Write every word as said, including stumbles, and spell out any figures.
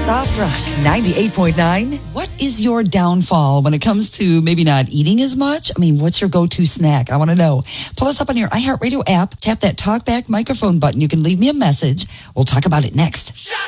Soft Rock ninety-eight point nine. What is your downfall when it comes to maybe not eating as much? I mean, what's your go-to snack? I want to know. Pull us up on your iHeartRadio app. Tap that talkback microphone button. You can leave me a message. We'll talk about it next.